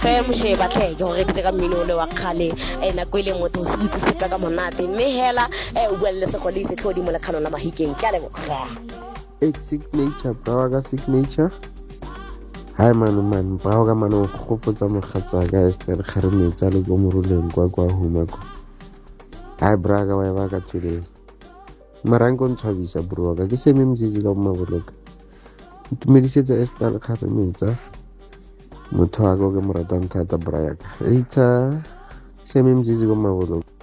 fe mosheba tle ke gore ke ka mmino le wa kgale nako ile motho se itse se ka monate mme hela o bua le segole se tlhodi mo lekgano la mahikeng ke a leboga signature bra ka signature hai man bra ka mano go gopotsa mogatsa ka Esther Kharemetsa le go moruleng kwa Humako hai bra ka wa ka tsile marango nthabisa bro ka ke seme mzizi ka mmaboloka ntumedisetsa Esther Kharemetsa motho wa go ke mo ratang thata bra ya ka itsa seme mzizi ka mmaboloka